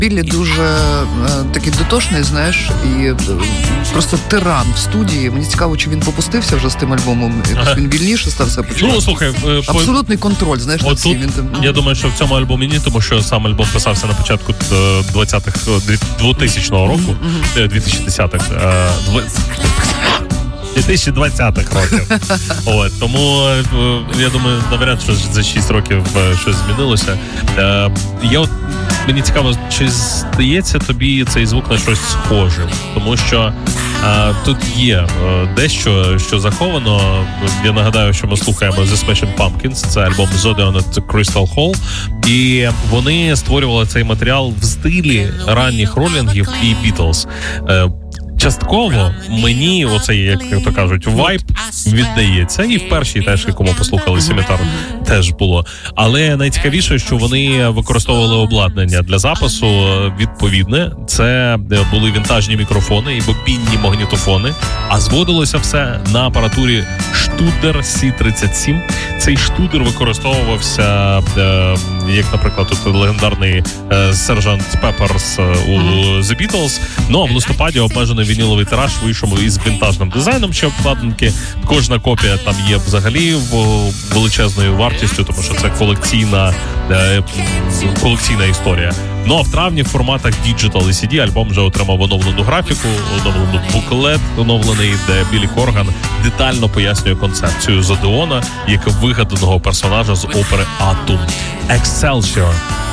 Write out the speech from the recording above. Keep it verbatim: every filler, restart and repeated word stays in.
Піллі дуже е, такий дотошний, знаєш, і е, просто тиран в студії. Мені цікаво, чи він попустився вже з тим альбомом, якось ага. він вільніше став себе почувати. Ну, слухай, е, абсолютний по... контроль, знаєш, над всім. Він... Я думаю, що в цьому альбомі ні, тому що сам альбом писався на початку двадцятих, двохтисячного року, mm-hmm. двохтисячних, дві тисячі двадцятих років. От, тому, я думаю, навряд, що за шість років щось змінилося. Я от, мені цікаво, чи здається тобі цей звук на щось схоже? Тому що а, тут є а, дещо, що заховано. Я нагадаю, що ми слухаємо The Smashing Pumpkins, це альбом Zodion at Crystal Hall, і вони створювали цей матеріал в стилі ранніх ролінгів і Бітлз. Частково мені оцей, як то кажуть, вайб віддається. І в першій теж, якому послухали Сімітар, теж було. Але найцікавіше, що вони використовували обладнання для запису відповідне. Це були вінтажні мікрофони і бобінні магнітофони. А зводилося все на апаратурі Штудер Сі тридцять сім. Цей Штудер використовувався, як, наприклад, тут легендарний Сержант Пепперс у The Beatles. Ну, а в листопаді обмежений вініловий тираж вийшов із вінтажним дизайном ще обкладинки. Кожна копія там є взагалі величезною вартістю, тому що це колекційна, колекційна історія. Ну, а в травні в форматах Digital і Сі Ді альбом вже отримав оновлену графіку, оновлену буклет оновлений, де Біллі Корган детально пояснює концепцію Зодеона як вигаданого персонажа з опери Атум. Excelsior.